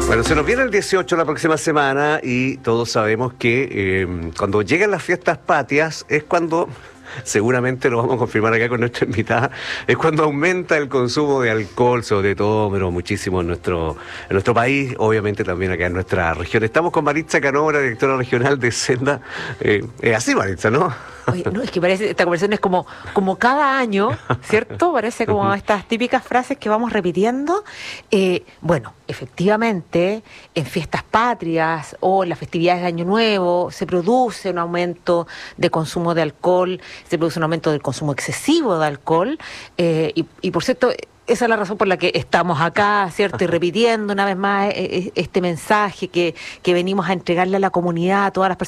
Bueno, se nos viene el 18 la próxima semana y todos sabemos que cuando llegan las fiestas patrias es cuando, seguramente lo vamos a confirmar acá con nuestra invitada, es cuando aumenta el consumo de alcohol, sobre todo, pero muchísimo en nuestro país, obviamente también acá en nuestra región. Estamos con Maritza Canobra, directora regional de Senda. Es así, Maritza, ¿no? Oye, no, es que parece, esta conversación es como cada año, ¿cierto? Parece como estas típicas frases que vamos repitiendo. Bueno, efectivamente, en fiestas patrias o en las festividades de Año Nuevo se produce un aumento de consumo de alcohol, se produce un aumento del consumo excesivo de alcohol, y por cierto, esa es la razón por la que estamos acá, ¿cierto? Y repitiendo una vez más este mensaje que venimos a entregarle a la comunidad, a todas las personas